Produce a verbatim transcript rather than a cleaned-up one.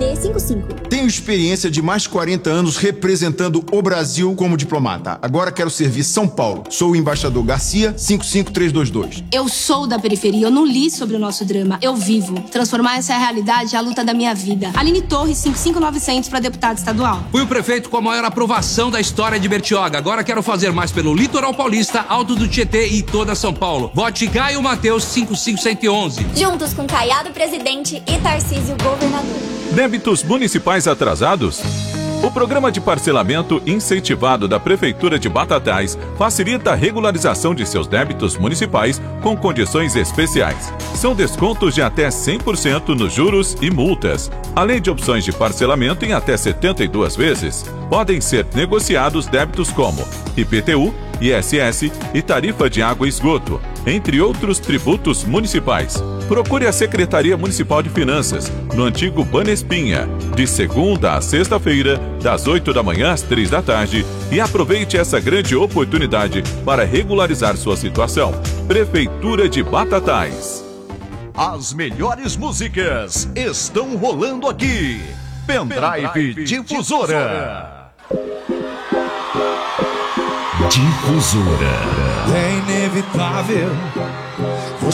D cinco cinco. Tenho experiência de mais de quarenta anos representando o Brasil como diplomata. Agora quero servir São Paulo. Sou o embaixador Garcia, cinco cinco três dois dois. Eu sou da periferia, eu não li sobre o nosso drama. Eu vivo. Transformar essa realidade é a luta da minha vida. Aline Torres, cinco cinco nove zero zero para deputado estadual. Fui o prefeito com a maior aprovação da história de Bertioga. Agora quero fazer mais pelo litoral paulista, Alto do Tietê e toda São Paulo. Vote Caio Mateus, cinco cinco um um. Juntos com Caiado presidente e Tarcísio governador. Débitos municipais atrasados? O programa de parcelamento incentivado da Prefeitura de Batatais facilita a regularização de seus débitos municipais com condições especiais. São descontos de até cem por cento nos juros e multas, além de opções de parcelamento em até setenta e duas vezes. Podem ser negociados débitos como I P T U, I S S e tarifa de água e esgoto, entre outros tributos municipais. Procure a Secretaria Municipal de Finanças, no antigo Banespinha, de segunda a sexta-feira, das oito da manhã às três da tarde, e aproveite essa grande oportunidade para regularizar sua situação. Prefeitura de Batatais. As melhores músicas estão rolando aqui. Pendrive, Pendrive Difusora. Difusora. É inevitável